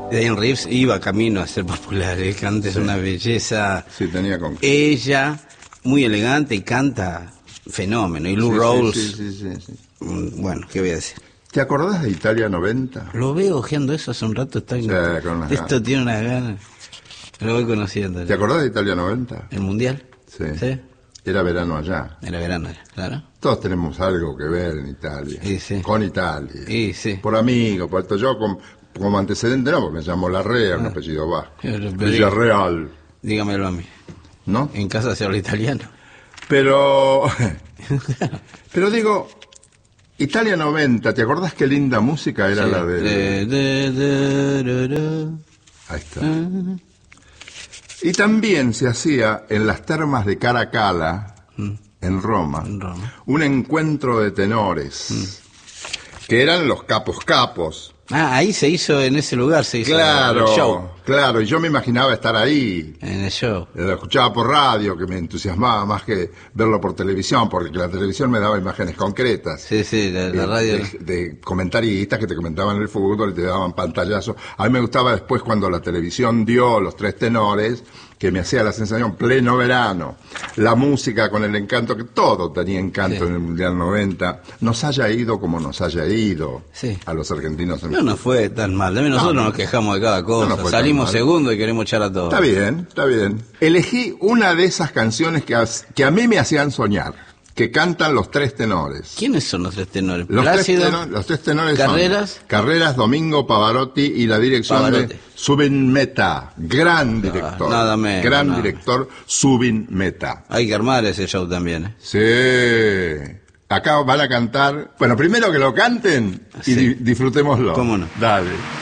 Diane Reeves iba camino a ser popular, el cante es una belleza. Sí, tenía con... Ella, muy elegante y canta fenómeno. Y Lou Rawls, Sí. bueno, ¿qué voy a decir? ¿Te acordás de Italia 90? Lo veo ojeando eso hace un rato, está con unas esto ganas. tiene una gana. Lo voy conociendo. ¿Te acordás de Italia 90? ¿El Mundial? Sí. ¿Sí? Era verano allá. Era verano, claro. Todos tenemos algo que ver en Italia. Sí. Con Italia. Sí. Por amigos, por esto. Yo como antecedente no, porque me llamo Larrea, un apellido vasco. Villarreal. Dígamelo a mí. ¿No? En casa se habla italiano. Pero digo, Italia 90, ¿te acordás qué linda música era la de... Ahí está. Y también se hacía en las termas de Caracalla, en Roma, un encuentro de tenores, que eran los capos. Ahí se hizo, en ese lugar se hizo el show. Claro, y yo me imaginaba estar ahí. En el show. Lo escuchaba por radio, que me entusiasmaba más que verlo por televisión, porque la televisión me daba imágenes concretas. Sí, la radio. De comentaristas que te comentaban el fútbol y te daban pantallazos. A mí me gustaba después cuando la televisión dio los tres tenores, que me hacía la sensación, pleno verano, la música con el encanto, que todo tenía encanto en el Mundial 90, nos haya ido como nos haya ido a los argentinos. No nos fue tan mal, también nosotros nos quejamos de cada cosa, salimos segundo y queremos echar a todos. Está bien. Elegí una de esas canciones que a mí me hacían soñar, que cantan los tres tenores. ¿Quiénes son los tres tenores? Los tres tenores Carreras. Son Carreras, Domingo, Pavarotti y la dirección de Zubin Mehta, gran director. Nada menos. Gran director, Zubin Mehta. Hay que armar ese show también, Sí. Acá van a cantar. Bueno, primero que lo canten y disfrutémoslo. ¿Cómo no? Dale.